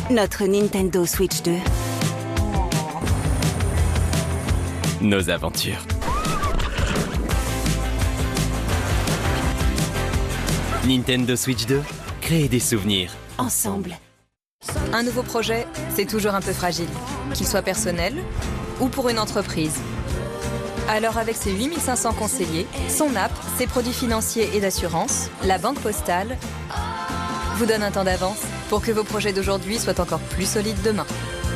Notre Nintendo Switch 2. Nos aventures. Nintendo Switch 2, créer des souvenirs. Ensemble. Un nouveau projet, c'est toujours un peu fragile, qu'il soit personnel ou pour une entreprise. Alors avec ses 8500 conseillers, son app, ses produits financiers et d'assurance, la Banque Postale vous donne un temps d'avance pour que vos projets d'aujourd'hui soient encore plus solides demain.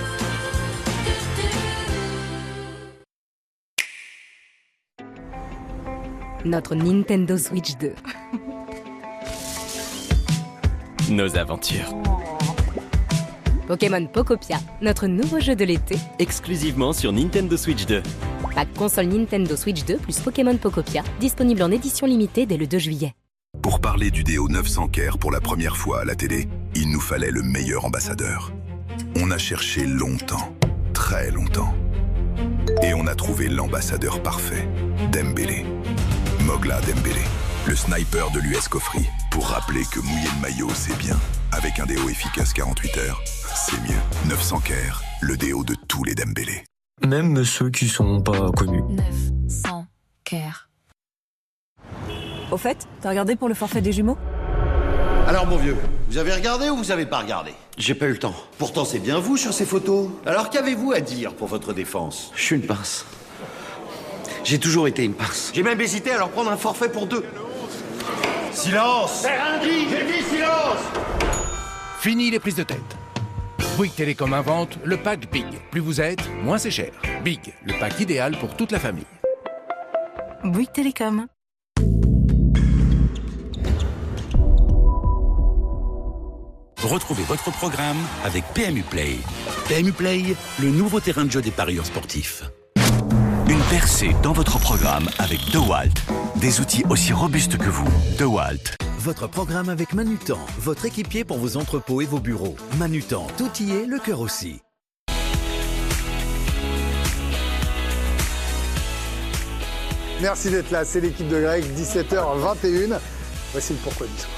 Notre Nintendo Switch 2. Nos aventures. Pokémon Pokopia, notre nouveau jeu de l'été. Exclusivement sur Nintendo Switch 2. Pack console Nintendo Switch 2 plus Pokémon Pokopia, disponible en édition limitée dès le 2 juillet. Pour parler du déo 900 Care pour la première fois à la télé, il nous fallait le meilleur ambassadeur. On a cherché longtemps, très longtemps. Et on a trouvé l'ambassadeur parfait, Dembélé. Mogla Dembélé, le sniper de l'US Cofri, pour rappeler que mouiller le maillot, c'est bien. Avec un déo efficace 48 heures, c'est mieux. 900 Care, le déo de tous les Dembélé. Même ceux qui sont pas connus. 900 Care. Au fait, t'as regardé pour le forfait des jumeaux? Alors mon vieux, vous avez regardé ou vous avez pas regardé? J'ai pas eu le temps. Pourtant c'est bien vous sur ces photos. Alors qu'avez-vous à dire pour votre défense? Je suis une pince. J'ai toujours été une pince. J'ai même hésité à leur prendre un forfait pour 2. Silence! C'est rien dit, j'ai dit silence! Fini les prises de tête. Bouygues Télécom invente le pack Big. Plus vous êtes, moins c'est cher. Big, le pack idéal pour toute la famille. Bouygues Télécom. Retrouvez votre programme avec PMU Play. PMU Play, le nouveau terrain de jeu des parieurs sportifs. Une percée dans votre programme avec DeWalt. Des outils aussi robustes que vous. DeWalt. Votre programme avec Manutan, votre équipier pour vos entrepôts et vos bureaux. Manutan, tout y est, le cœur aussi. Merci d'être là, c'est l'équipe de Greg, 17h21. Voici le pourquoi du soir.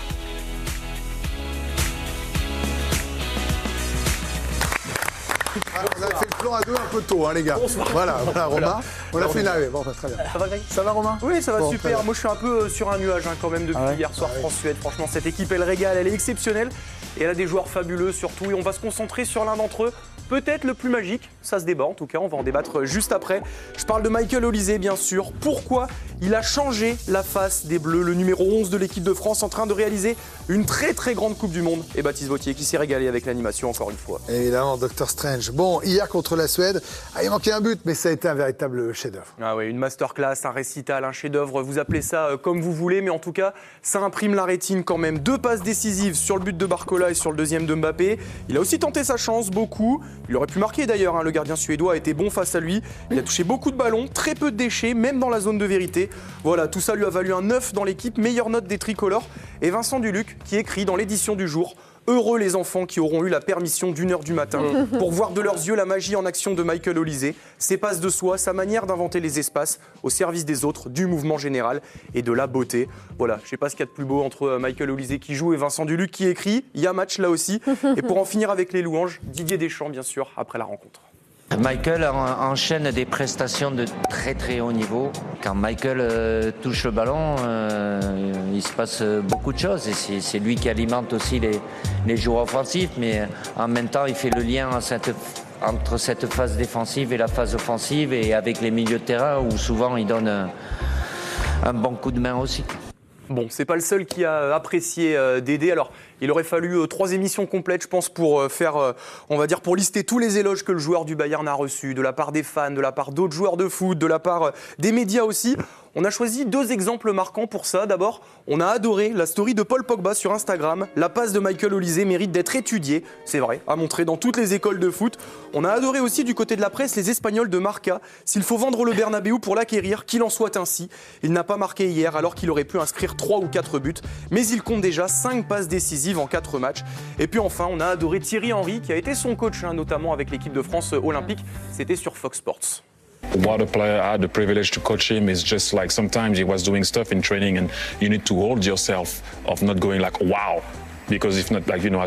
On a fait le plan à deux un peu tôt, hein, les gars. Bonsoir. Voilà, Romain. On a fait une arrivée. Bon, très bien. Ça va, Greg? Ça va, Romain? Oui, ça va bon, super. Moi, je suis un peu sur un nuage quand même depuis hier soir, France-Suède. Franchement, cette équipe, elle régale, elle est exceptionnelle. Et elle a des joueurs fabuleux surtout. Et on va se concentrer sur l'un d'entre eux. Peut-être le plus magique, ça se débat en tout cas, on va en débattre juste après. Je parle de Michael Olise bien sûr. Pourquoi il a changé la face des Bleus, le numéro 11 de l'équipe de France en train de réaliser une très très grande Coupe du Monde. Et Baptiste Vautier qui s'est régalé avec l'animation encore une fois. Évidemment, Dr Strange. Bon, hier contre la Suède, il manquait un but, mais ça a été un véritable chef-d'œuvre. Ah oui, une masterclass, un récital, un chef-d'œuvre, vous appelez ça comme vous voulez, mais en tout cas, ça imprime la rétine quand même. 2 passes décisives sur le but de Barcola et sur le deuxième de Mbappé. Il a aussi tenté sa chance, beaucoup. Il aurait pu marquer d'ailleurs, hein. Le gardien suédois a été bon face à lui. Il a touché beaucoup de ballons, très peu de déchets, même dans la zone de vérité. Voilà, tout ça lui a valu un 9 dans l'équipe, meilleure note des tricolores. Et Vincent Duluc qui écrit dans l'édition du jour: heureux les enfants qui auront eu la permission d'1h du matin pour voir de leurs yeux la magie en action de Michael Olise, ses passes de soi, sa manière d'inventer les espaces au service des autres, du mouvement général et de la beauté. Voilà, je ne sais pas ce qu'il y a de plus beau entre Michael Olise qui joue et Vincent Duluc qui écrit. Il y a match là aussi. Et pour en finir avec les louanges, Didier Deschamps bien sûr après la rencontre. Michael enchaîne des prestations de très très haut niveau. Quand Michael touche le ballon, il se passe beaucoup de choses. Et c'est lui qui alimente aussi les joueurs offensifs. Mais en même temps, il fait le lien entre cette phase défensive et la phase offensive. Et avec les milieux de terrain où souvent il donne un bon coup de main aussi. Bon, c'est pas le seul qui a apprécié Dédé. Alors, il aurait fallu 3 émissions complètes, je pense, pour faire, on va dire, pour lister tous les éloges que le joueur du Bayern a reçus, de la part des fans, de la part d'autres joueurs de foot, de la part des médias aussi. On a choisi 2 exemples marquants pour ça. D'abord, on a adoré la story de Paul Pogba sur Instagram. La passe de Michael Olise mérite d'être étudiée, c'est vrai, à montrer dans toutes les écoles de foot. On a adoré aussi du côté de la presse les Espagnols de Marca. S'il faut vendre le Bernabéu pour l'acquérir, qu'il en soit ainsi. Il n'a pas marqué hier alors qu'il aurait pu inscrire 3 ou 4 buts. Mais il compte déjà 5 passes décisives en 4 matchs. Et puis enfin, on a adoré Thierry Henry qui a été son coach, notamment avec l'équipe de France olympique. C'était sur Fox Sports. What a player, I had the privilege to coach him. It's just like sometimes he was doing stuff in training and you need to hold yourself of not going like, wow. Because if not, like, you know,